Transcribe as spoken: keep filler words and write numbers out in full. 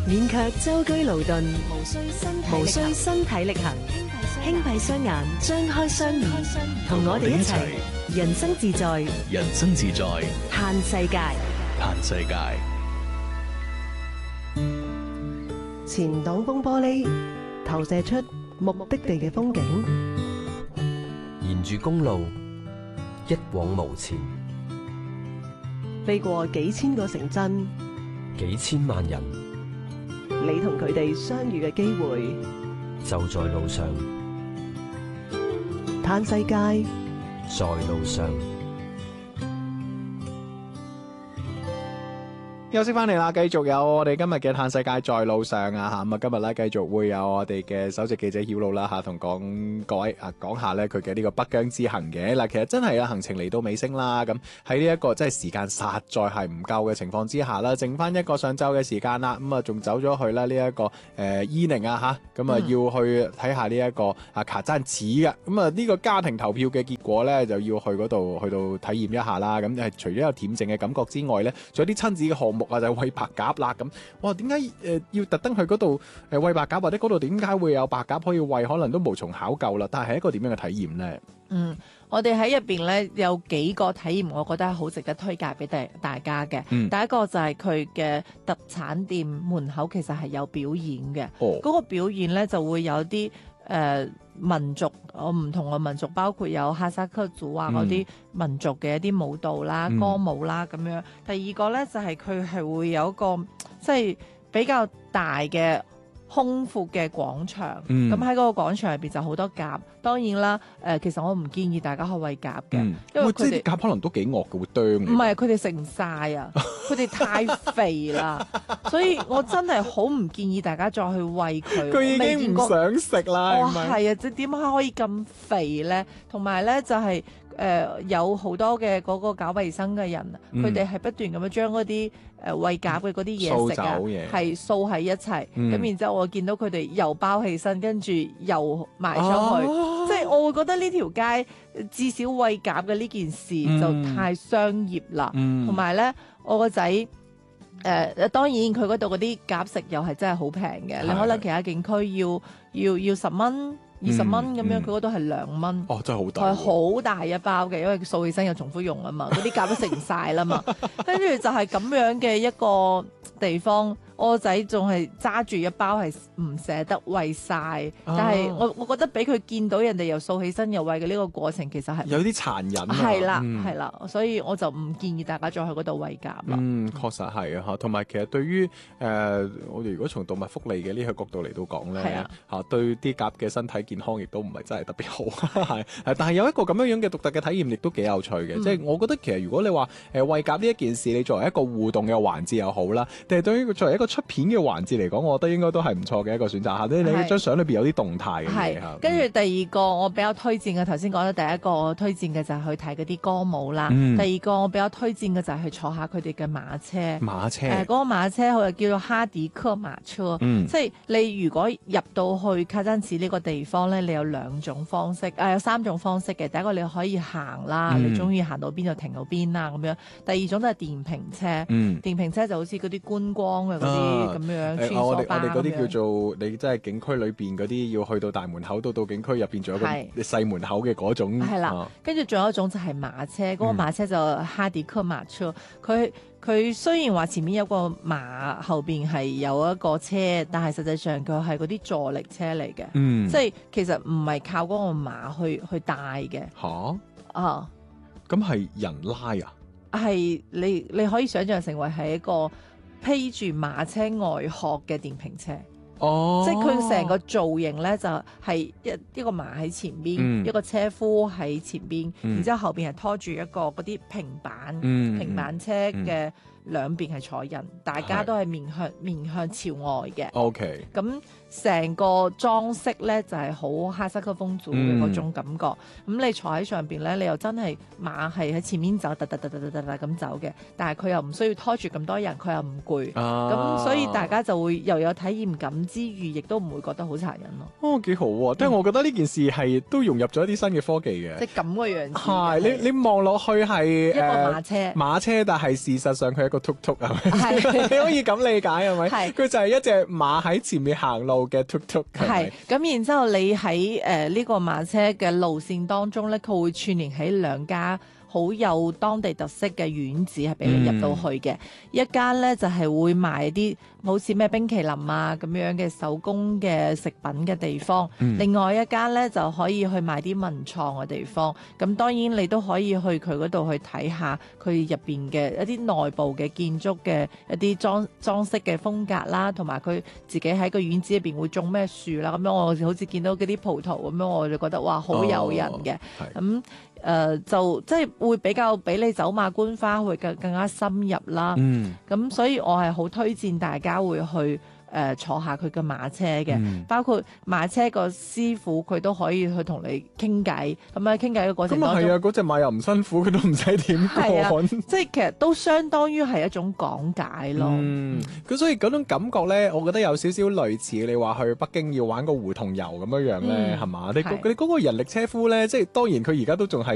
免卻舟車勞頓， 無需身體無需身體力行，輕閉雙眼，張開雙耳，同我哋一齊人生自在， 人生自在， 嘆世界。 嘆世界。 前擋風玻璃投射出目的地嘅風景， 沿住公路一往無前， 飛過幾千個城鎮， 幾千萬人， 你同佢哋相遇嘅機會就在路上。 嘆世界， 在路上。 休息翻嚟啦，繼續有我哋今日嘅嘆世界在路上啊吓，咁啊今日咧繼續會有我哋嘅首席記者曉露啦吓，同講各位啊講下咧佢嘅呢個北疆之行嘅嗱，其實真係啊行程嚟到尾聲啦，咁喺呢一個即係時間實在係唔夠嘅情況之下啦，剩翻一個上晝嘅時間啦，咁啊仲走咗去咧呢一個誒伊寧啊吓，咁啊要去睇下呢一個啊卡贊寺嘅，咁啊呢個家庭投票嘅結果咧就要去嗰度去到體驗一下啦，咁係除咗有恬靜嘅感覺之外咧，仲有啲親子嘅項目。就係餵白鴿啦，咁哇點解誒要特登去嗰度誒餵白鴿，或者嗰度點解會有白鴿可以餵，可能都無從考究啦。但係係一個點樣嘅體驗咧？ 嗯，我哋喺入邊咧有幾個體驗，我覺得係好值得推介俾大大家嘅。 嗯、 第一個就係佢嘅特產店門口其實係有表演嘅。 哦， 嗰個表演咧就會有啲誒、呃、民族，我唔同嘅民族，包括有哈薩克族啊嗰啲、嗯、民族嘅一啲舞蹈啦、 嗯、 歌舞啦咁樣。第二個咧就係佢係會有一個即係比較大嘅空闊嘅廣場，咁喺嗰個廣場入邊就好多鴿。當然啦，誒、呃，其實我唔建議大家去餵鴿嘅， 嗯、 因為佢哋鴿可能都幾惡嘅，會啄。 唔係，佢哋食唔晒啊！佢哋太肥啦，所以我真係好唔建議大家再去餵佢。 佢已經唔想食啦。 哦，係啊，即係點解可以咁肥咧？同埋咧就係、是。誒、呃、有好多嘅嗰個搞衞生嘅人，佢哋係不斷咁樣將嗰啲誒餵鴿嘅嗰啲嘢食啊，係掃喺一齊，咁、嗯、然之後我見到佢哋又包起身，跟住又埋上去，啊、即係我會覺得呢條街至少餵鴿嘅呢件事就太商業啦，同埋咧我個仔誒當然佢嗰度嗰啲鴿食又係真係好平嘅，你可能其他景區要要要十蚊。二十蚊咁樣，佢嗰度係兩蚊。 哦，真係好大， 係好大一包嘅，因為掃起身又重複用啊嘛，嗰啲鴿都食唔晒啦嘛。跟住就係咁樣嘅一個地方，我個仔仲係揸住一包係唔捨得餵晒，但係我我覺得俾佢見到人哋又掃起身又餵嘅呢個過程，其實係有啲殘忍。 係啦，係啦，所以我就唔建議大家再去嗰度餵鴿啦。 嗯，確實係啊，嚇，同埋其實對於誒、呃、我哋如果從動物福利嘅呢個角度嚟到講咧，嚇對啲鴿嘅身體健康亦都唔係真係特別好，係但係有一個咁樣樣嘅獨特嘅體驗，亦都幾有趣嘅。即、嗯、係、就是、我覺得其實如果你話誒餵鴿呢一件事，你作為一個互動嘅環節又好啦，定係對於作為一個出片嘅環節嚟講，我覺得應該都係唔錯嘅一個選擇嚇。你你張相裏邊有啲動態嘅嘢嚇。跟住第二個我比較推薦嘅，頭先講咗第一個推薦嘅就係去睇嗰啲歌舞啦。 嗯、 第二個我比較推薦嘅就係去坐下佢哋嘅馬車。 馬車誒嗰、 呃嗰個馬車佢就叫做哈迪克馬車，嗯、即係你如果入到去卡贊寺呢個地方咧，你有兩種方式，誒、呃、有三種方式嘅。第一個你可以行啦，嗯、你中意行到邊就停到邊啦咁樣。第二種都係電瓶車，嗯、電瓶車就好似嗰啲觀光嘅嗰啲咁樣穿梭巴咁樣。 我哋我哋嗰啲叫做你真係景區裏邊嗰啲要去到大門口，到到景區入邊仲有個細門口嘅嗰種。係啦， 跟住仲有一種就係馬車，嗰、嗰個馬車就哈迪克馬車，佢佢雖然話前面有個馬，後邊係有一個車，但係實際上佢係嗰啲助力車嚟嘅，嗯、即係其實唔係靠嗰個馬去去帶嘅。 吓啊， 咁係人拉啊？ 係你你可以想象成為係一個披住馬車外殼嘅電瓶車。 哦， 即係佢成個造型咧，就係一一個馬喺前邊，嗯、一個車夫喺前邊，嗯、然之後後邊係拖住一個嗰啲平板、嗯、平板車嘅兩邊係坐人，嗯、大家都係面向面向朝外嘅。OK，咁成個裝飾咧就係好哈薩克風俗嘅嗰種感覺。咁、嗯、你坐喺上邊咧，你又真係馬係喺前面走，突突突突突突咁走嘅，但係佢又唔需要拖住咁多人，佢又唔攰。咁、啊、所以大家就會又有體驗感之餘，亦都唔會覺得好殘忍咯。 哦，幾好喎、啊！但係、嗯、我覺得呢件事係都融入咗一啲新嘅科技嘅。 即係咁個樣子。 係你你望落去係一個馬車， 呃、馬車，但係事實上佢係一個禿禿係咪？你可以咁理解係咪？ 係佢就係一隻馬喺前面行路嘅禿禿。 係咁，然之後你喺誒呢個馬車嘅路線當中咧，佢會串連起兩家好有當地特色嘅院子，係俾你入到去嘅。嗯、一間咧就係、是、會賣啲好似咩冰淇淋啊咁樣嘅手工嘅食品嘅地方，嗯、另外一間咧就可以去賣啲文創嘅地方。咁當然你都可以去佢嗰度去睇下佢入邊嘅一啲內部嘅建築嘅一啲裝裝飾嘅風格啦，同埋佢自己喺個院子入邊會種咩樹啦。咁樣我好似見到嗰啲葡萄咁樣，我就覺得哇好誘人嘅。咁誒、呃、就即係會比較比你走馬觀花會更更加深入啦。咁、嗯、所以我係好推薦大家會去。誒、呃、坐下佢嘅馬車嘅，嗯、包括馬車個師傅佢都可以去同你傾偈，咁喺傾偈嘅過程當中， 咁啊係啊，嗰隻馬又唔辛苦，佢都唔使點講， 即係其實都相當於係一種講解咯。 嗯，咁所以嗰種感覺咧，我覺得有少少類似你話去北京要玩個胡同遊咁樣樣咧，係嘛、嗯？你你嗰個人力車夫咧，即係當然佢而家都仲係。